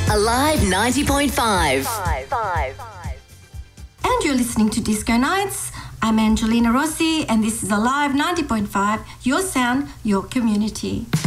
Alive 90.5. And you're listening to Disco Nights. I'm Angelina Rossi, and this is Alive 90.5, your sound, your community.